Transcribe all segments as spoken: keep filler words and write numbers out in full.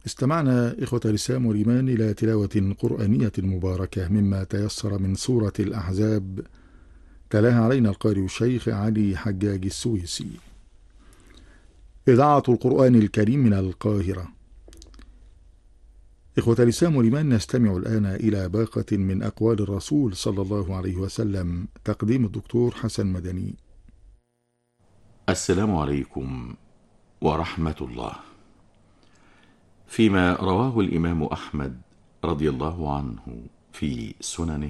استمعنا إخوة الإسلام والإيمان إلى تلاوة قرآنية مباركة مما تيسر من سورة الأحزاب، تلاها علينا القارئ الشيخ علي حجاج السويسي. إذاعة القرآن الكريم من القاهرة. إخوة الإسلام والإيمان، نستمع الآن إلى باقة من أقوال الرسول صلى الله عليه وسلم، تقديم الدكتور حسن مدني. السلام عليكم ورحمة الله. فيما رواه الإمام أحمد رضي الله عنه في سننه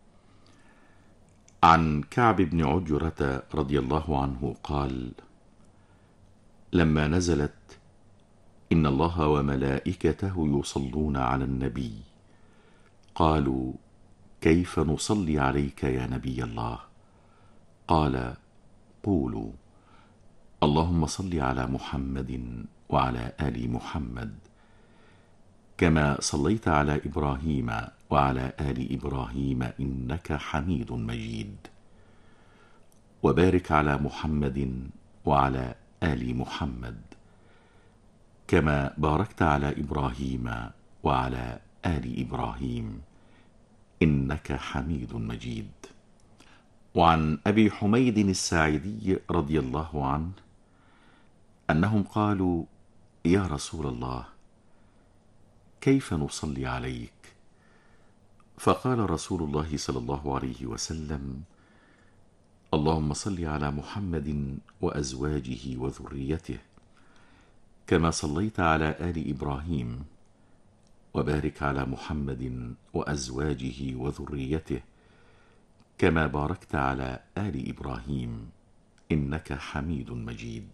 عن كعب بن عجرة رضي الله عنه قال: لما نزلت إن الله وملائكته يصلون على النبي، قالوا: كيف نصلي عليك يا نبي الله؟ قال: قولوا: اللهم صل على محمد وعلى آل محمد كما صليت على إبراهيم وعلى آل إبراهيم إنك حميد مجيد، وبارك على محمد وعلى آل محمد كما باركت على إبراهيم وعلى آل إبراهيم إنك حميد مجيد. وعن أبي حميد الساعدي رضي الله عنه أنهم قالوا: يا رسول الله، كيف نصلي عليك؟ فقال رسول الله صلى الله عليه وسلم: اللهم صل على محمد وأزواجه وذريته كما صليت على آل إبراهيم، وبارك على محمد وأزواجه وذريته كما باركت على آل إبراهيم إنك حميد مجيد.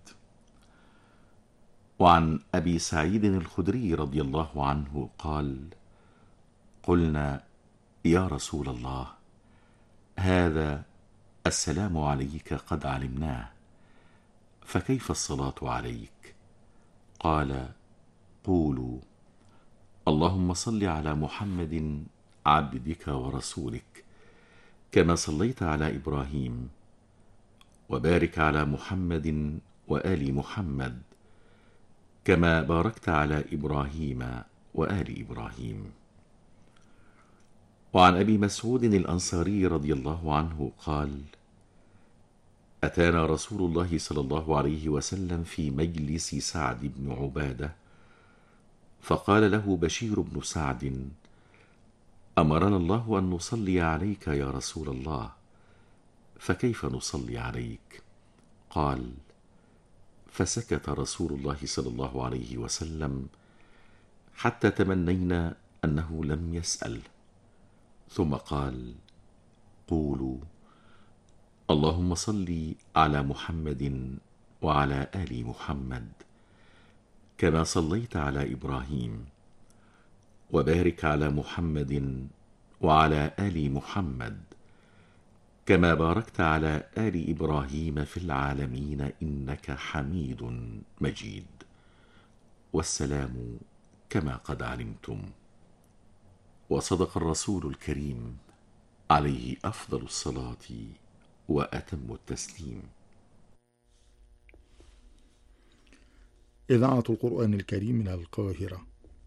وعن أبي سعيد الخدري رضي الله عنه قال: قلنا: يا رسول الله، هذا السلام عليك قد علمناه، فكيف الصلاة عليك؟ قال: قولوا: اللهم صل على محمد عبدك ورسولك كما صليت على إبراهيم، وبارك على محمد وآل محمد كما باركت على إبراهيم وآل إبراهيم. وعن أبي مسعود الأنصاري رضي الله عنه قال: أتانا رسول الله صلى الله عليه وسلم في مجلس سعد بن عبادة، فقال له بشير بن سعد: أمرنا الله أن نصلي عليك يا رسول الله، فكيف نصلي عليك؟ قال: فسكت رسول الله صلى الله عليه وسلم حتى تمنينا أنه لم يسأل، ثم قال: قولوا: اللهم صل على محمد وعلى آل محمد كما صليت على إبراهيم، وبارك على محمد وعلى آل محمد كما باركت على آل إبراهيم في العالمين إنك حميد مجيد، والسلام كما قد علمتم. وصدق الرسول الكريم عليه أفضل الصلاة وأتم التسليم. إذاعة القرآن الكريم من القاهرة.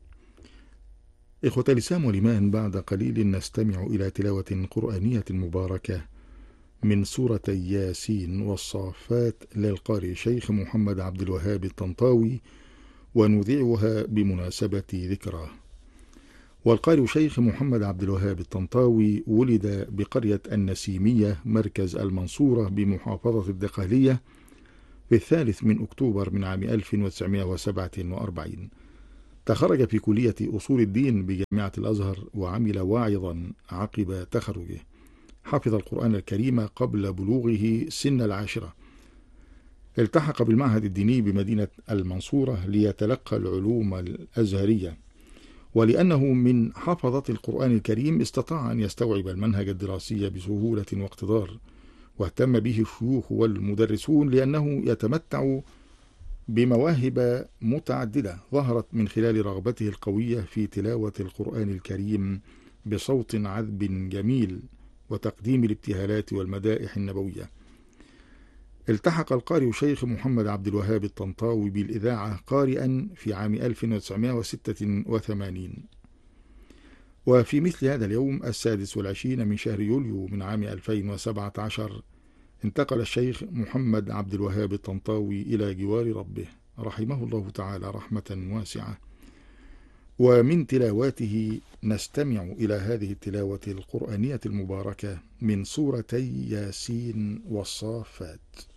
إخوة الإسلام والإيمان، بعد قليل نستمع إلى تلاوة قرآنية مباركة من سورة ياسين والصافات للقارئ شيخ محمد عبد الوهاب الطنطاوي، ونذيعها بمناسبة ذكراه. والقارئ شيخ محمد عبد الوهاب الطنطاوي ولد بقرية النسيمية مركز المنصورة بمحافظة الدقهلية في الثالث من أكتوبر من عام ألف وتسعمائة وسبعة وأربعين. تخرج في كلية أصول الدين بجامعة الأزهر، وعمل واعظا عقب تخرجه. حفظ القرآن الكريم قبل بلوغه سن العاشرة. التحق بالمعهد الديني بمدينة المنصورة ليتلقى العلوم الأزهرية، ولأنه من حفظة القرآن الكريم استطاع أن يستوعب المنهج الدراسي بسهولة واقتدار، واهتم به الشيوخ والمدرسون لأنه يتمتع بمواهب متعددة ظهرت من خلال رغبته القوية في تلاوة القرآن الكريم بصوت عذب جميل وتقديم الابتهالات والمدائح النبوية. التحق القارئ شيخ محمد عبد الوهاب الطنطاوي بالإذاعة قارئا في عام ألف وتسعمائة وستة وثمانين، وفي مثل هذا اليوم السادس والعشرين من شهر يوليو من عام ألفين وسبعة عشر انتقل الشيخ محمد عبد الوهاب الطنطاوي إلى جوار ربه رحمه الله تعالى رحمة واسعة. ومن تلاواته نستمع إلى هذه التلاوة القرآنية المباركة من سورتي ياسين والصافات.